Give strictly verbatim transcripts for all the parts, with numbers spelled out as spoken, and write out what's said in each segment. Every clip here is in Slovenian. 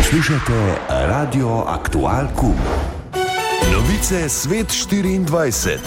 Poslušate Radio Aktual Q. Novice Svet štiriindvajset.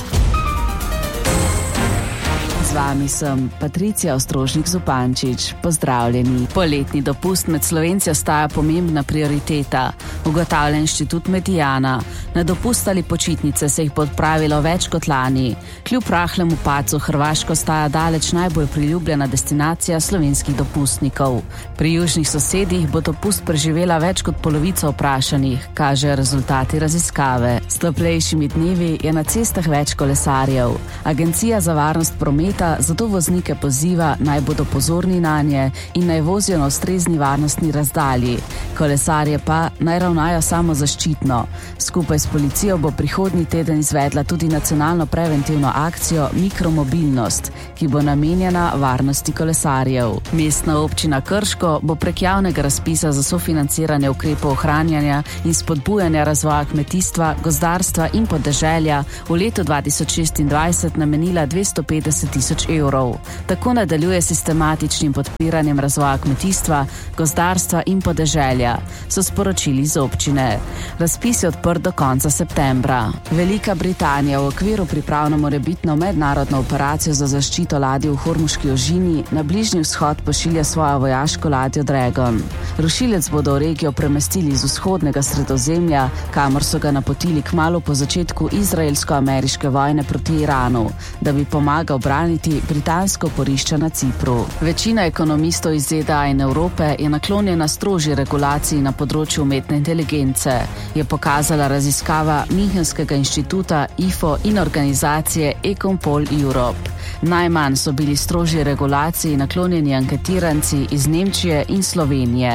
Z vami sem Patricija Ostrožnik-Zupančič. Pozdravljeni. Poletni dopust med Slovenci ostaja pomembna prioriteta, ugotavlja Inštitut Mediana. Na dopust ali počitnice se jih bo odpravilo več kot lani. Kljub rahlemu padcu Hrvaška ostaja daleč najbolj priljubljena destinacija slovenskih dopustnikov. Pri južnih sosedih bo dopust preživela več kot polovica vprašanih, kažejo rezultati raziskave. S toplejšimi dnevi je na cestah več kolesarjev. Agencija za varnost prometa zato voznike poziva, naj bodo pozorni nanje in naj vozijo na ustrezni varnostni razdalji. Kolesarje pa naj ravnajo samozaščitno. Skupaj s policijo bo prihodnji teden izvedla tudi nacionalno preventivno akcijo Mikromobilnost, ki bo namenjena varnosti kolesarjev. Mestna občina Krško bo prek javnega razpisa za sofinanciranje ukrepov ohranjanja in spodbujanja razvoja kmetijstva, gozdarstva in podeželja v letu dva tisoč šestindvajset namenila dvesto petdeset tisoč evrov. Tako nadaljuje sistematičnim podpiranjem razvoja kmetijstva, gozdarstva in podeželja, so sporočili z občine. Razpis je odprt do konca septembra. Velika Britanija v okviru priprav na morebitno mednarodno operacijo za zaščito ladje v Hormuški ožini na Bližnji vzhod pošilja svojo vojaško ladjo Dragon. Rušilec bodo v regijo premestili iz vzhodnega Sredozemlja, kamor so ga napotili kmalu po začetku izraelsko-ameriške vojne proti Iranu, da bi pomagal braniti britansko oporišče na Cipru. Večina ekonomistov iz Z D A in Evrope je naklonjena strožji regulaciji na področju umetne inteligence, je pokazala raziskava Münchenskega inštituta I F O in organizacije Ecompol Europe. Najmanj so bili strožji regulaciji naklonjeni anketiranci iz Nemčije in Slovenije.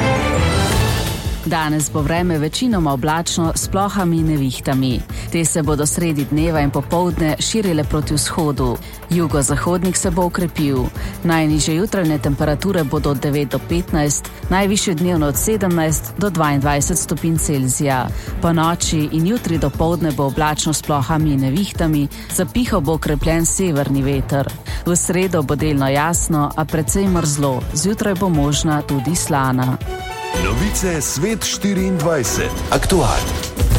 Danes bo vreme večinoma oblačno s plohami in nevihtami. Te se bodo sredi dneva in popoldne širile proti vzhodu. Jugozahodnik se bo okrepil. Najnižje jutranje temperature bodo od devet do petnajst, najvišje dnevno od sedemnajst do dvaindvajset stopinj Celzija. Po noči in jutri dopoldne bo oblačno s plohami in nevihtami, zapihal bo okrepljen severni veter. V sredo bo delno jasno, a precej mrzlo. Zjutraj bo možna tudi slana. Novice Svet štiriindvajset. Aktual.